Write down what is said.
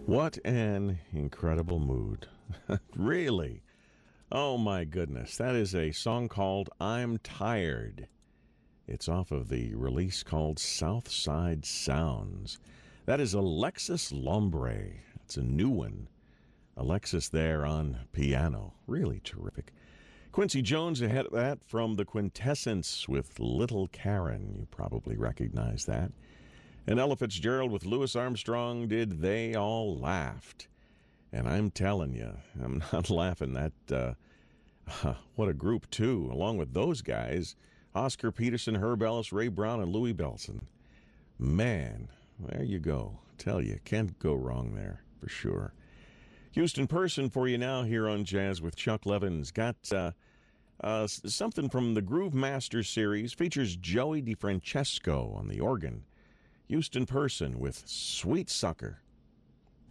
What an incredible mood. Really? Oh my goodness. That is a song called I'm Tired. It's off of the release called Southside Sounds. That is Alexis Lombre. It's a new one. Alexis there on piano. Really terrific. Quincy Jones ahead of that from the Quintessence with Little Karen. You probably recognize that. And Ella Fitzgerald with Louis Armstrong did They All Laughed. And I'm telling you, I'm not laughing. What a group, too, along with those guys. Oscar Peterson, Herb Ellis, Ray Brown, and Louis Bellson. Man, there you go. Tell you, can't go wrong there, for sure. Houston Person for you now here on Jazz with Chuck Levins. Got something from the Groove Master series. Features Joey DeFrancesco on the organ. Houston Person with Sweet Sucker.